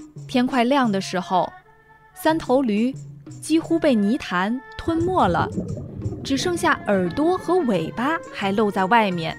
天快亮的时候，3头驴几乎被泥潭吞没了，只剩下耳朵和尾巴还露在外面。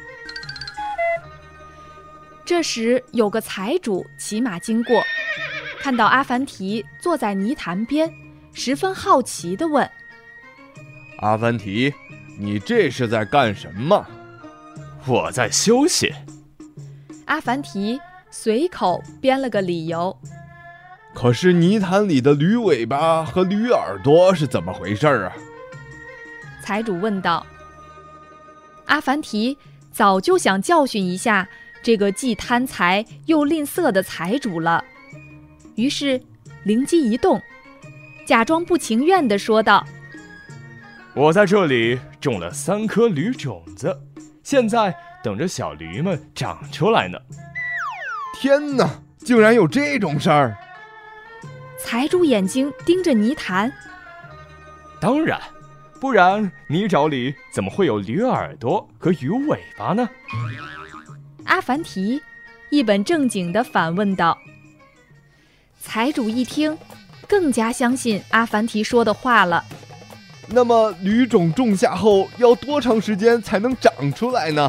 这时有个财主骑马经过，看到阿凡提坐在泥潭边，十分好奇地问： 阿凡提，你这是在干什么？ 我在休息。 阿凡提随口编了个理由。 可是泥潭里的驴尾巴和驴耳朵是怎么回事啊？ 财主问道。阿凡提早就想教训一下这个既贪财又吝啬的财主了，于是灵机一动，假装不情愿地说道： 我在这里种了3颗驴种子，现在等着小驴们长出来呢。 天哪，竟然有这种事儿！ 财主眼睛盯着泥潭。 当然，不然泥沼里怎么会有驴耳朵和鱼尾巴呢？ 阿凡提一本正经地反问道。财主一听，更加相信阿凡提说的话了。 那么驴种种下后要多长时间才能长出来呢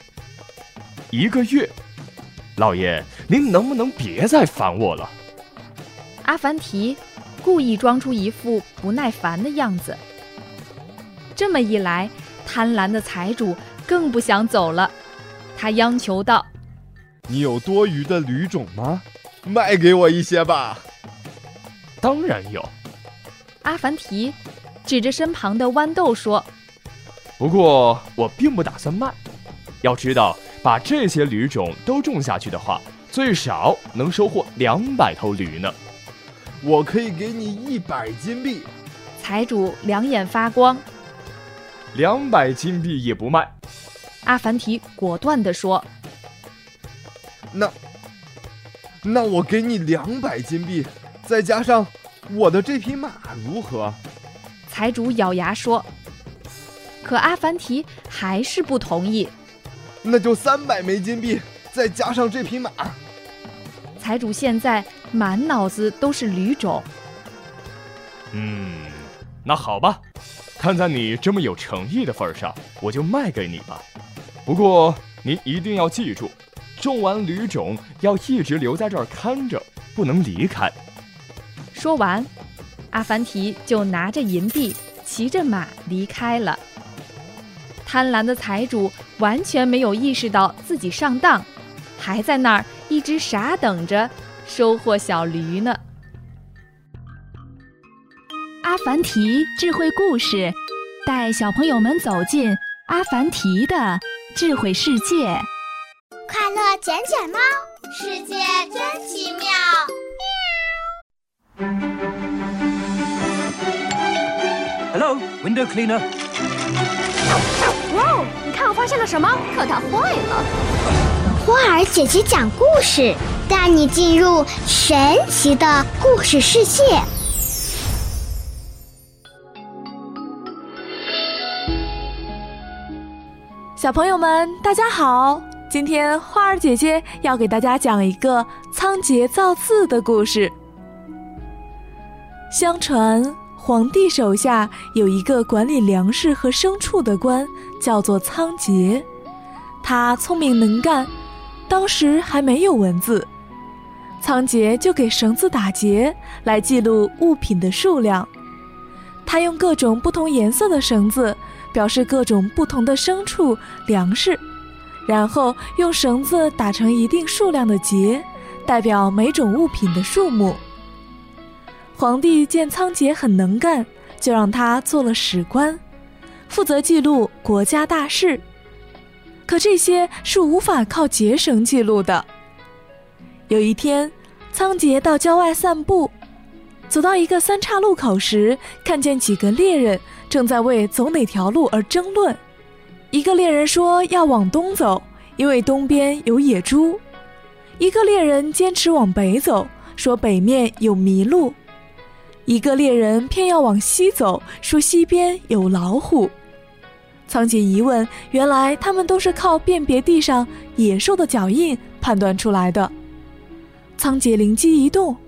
？1个月。老爷，您能不能别再烦我了？ 阿凡提故意装出一副不耐烦的样子。这么一来，贪婪的财主更不想走了，他央求道： 你有多余的驴种吗？卖给我一些吧。 当然有。 阿凡提指着身旁的豌豆说： 不过我并不打算卖，要知道把这些驴种都种下去的话，最少能收获200头驴呢。 我可以给你100金币。 财主两眼发光。 200金币也不卖。 阿凡提果断地说。 那我给你200金币，再加上我的这匹马如何？ 财主咬牙说。可阿凡提还是不同意。 那就300枚金币，再加上这匹马。 财主现在满脑子都是驴种。 那好吧，看在你这么有诚意的份上，我就卖给你吧。不过您一定要记住，种完驴种要一直留在这儿看着，不能离开。 说完，阿凡提就拿着银币，骑着马离开了。贪婪的财主完全没有意识到自己上当，还在那儿一直傻等着收获小驴呢。 阿凡提智慧故事，带小朋友们走进阿凡提的智慧世界。 快乐捡捡猫，世界真奇妙。 Hello, window cleaner. 哇哦，你看我发现了什么？可它坏了。花儿姐姐讲故事，带你进入神奇的故事世界。 小朋友们大家好，今天花儿姐姐要给大家讲一个仓颉造字的故事。相传皇帝手下有一个管理粮食和牲畜的官，叫做仓颉。他聪明能干，当时还没有文字，仓颉就给绳子打结来记录物品的数量。他用各种不同颜色的绳子表示各种不同的牲畜、粮食，然后用绳子打成一定数量的结，代表每种物品的数目。皇帝见仓颉很能干，就让他做了史官，负责记录国家大事。可这些是无法靠结绳记录的。有一天，仓颉到郊外散步，走到一个3岔路口时，看见几个猎人正在为走哪条路而争论。一个猎人说要往东走，因为东边有野猪；一个猎人坚持往北走，说北面有麋鹿；一个猎人偏要往西走，说西边有老虎。仓颉一问，原来他们都是靠辨别地上野兽的脚印判断出来的。仓颉灵机一动，